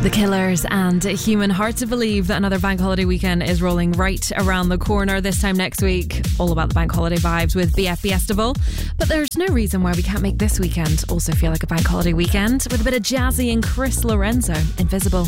The Killers and Human. Hard to believe that another bank holiday weekend is rolling right around the corner. This time next week, all about the bank holiday vibes with BFB Estival. But there's no reason why we can't make this weekend also feel like a bank holiday weekend with a bit of Jazzy and Chris Lorenzo. Invisible.